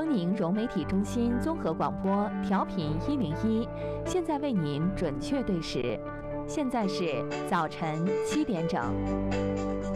东宁融媒体中心综合广播调频101，现在为您准确对时，现在是早晨7点整。